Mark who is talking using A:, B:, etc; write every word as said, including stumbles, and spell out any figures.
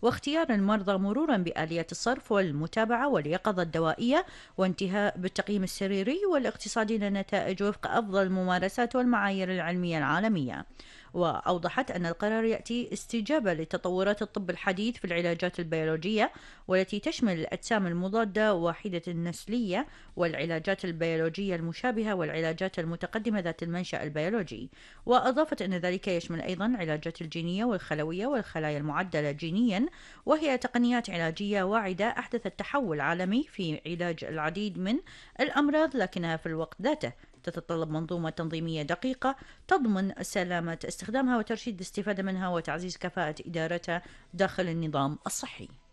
A: واختيار المرضى مرورا بآليات الصرف والمتابعة واليقظة الدوائية، وانتهاء بالتقييم السريري والاقتصادي للنتائج وفق أفضل الممارسات والمعايير العلمية العالمية. وأوضحت أن القرار يأتي استجابة لتطورات الطب الحديث في العلاجات البيولوجية، والتي تشمل الأجسام المضادة وحيدة النسلية والعلاجات البيولوجية المشابهة والعلاجات المتقدمة ذات المنشأ البيولوجي. وأضافت أن ذلك يشمل أيضا العلاجات الجينية والخلوية والخلايا المعدلة جينيا، وهي تقنيات علاجية واعدة أحدثت تحول عالمي في علاج العديد من الأمراض، لكنها في الوقت ذاته تتطلب منظومة تنظيمية دقيقة تضمن سلامة استخدامها وترشيد الاستفادة منها وتعزيز كفاءة إدارتها داخل النظام الصحي.